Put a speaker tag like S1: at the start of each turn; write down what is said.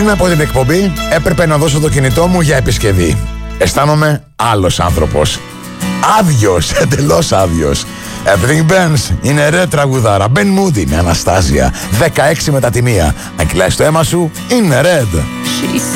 S1: Πριν από την εκπομπή έπρεπε να δώσω το κινητό μου για επισκευή. Αισθάνομαι άλλος άνθρωπος. Άδειος, εντελώς άδειος. Everything Burns είναι ρε τραγουδάρα. Ben Moody με Αναστάζια. 16 μετά τη μία. Αν κυλάει το αίμα σου, είναι red.